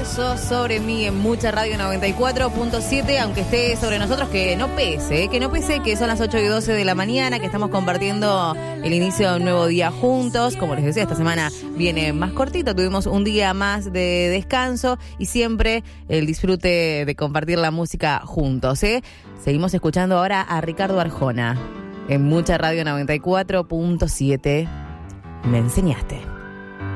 Pasó sobre mí en Mucha Radio 94.7, aunque esté sobre nosotros, que no pese, que son las 8:12 de la mañana, que estamos compartiendo el inicio de un nuevo día juntos. Como les decía, esta semana viene más cortito, tuvimos un día más de descanso y siempre el disfrute de compartir la música juntos, ¿eh? Seguimos escuchando ahora a Ricardo Arjona en Mucha Radio 94.7. Me enseñaste.